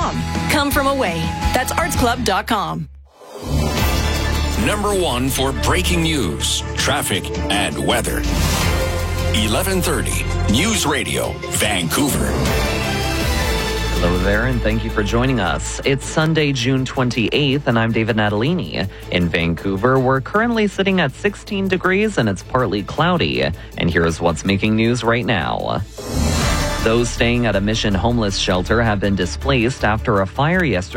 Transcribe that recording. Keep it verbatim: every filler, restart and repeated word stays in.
com. Come from away. That's arts club dot com. Number one for breaking news, traffic, and weather. eleven thirty News Radio, Vancouver. Hello there, and thank you for joining us. It's Sunday, June twenty-eighth, and I'm David Natalini. In Vancouver, we're currently sitting at sixteen degrees, and it's partly cloudy. And here's what's making news right now. Those staying at a Mission homeless shelter have been displaced after a fire yesterday.